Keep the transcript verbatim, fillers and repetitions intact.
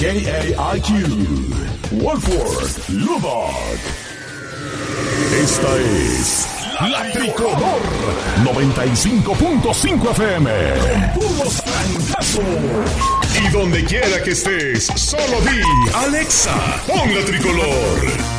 K A I Q, Wolford, Lubbock. Esta es La Tricolor noventa y cinco punto cinco F M. Con puros trancazos. Y donde quiera que estés, solo di Alexa, pon La Tricolor.